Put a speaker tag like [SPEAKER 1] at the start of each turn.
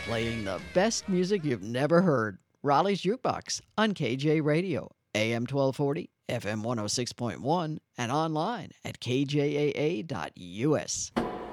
[SPEAKER 1] Playing the best music you've never heard. Raleigh's Jukebox on KJ Radio, AM 1240, FM 106.1, and online at kjaa.us.